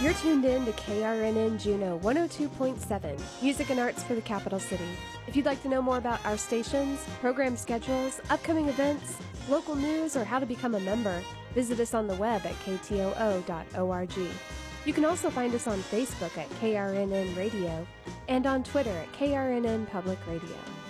You're tuned in to KRNN Juneau 102.7, music and arts for the capital city. If you'd like to know more about our stations, program schedules, upcoming events, local news, or how to become a member, visit us on the web at ktoo.org. You can also find us on Facebook at KRNN Radio and on Twitter at KRNN Public Radio.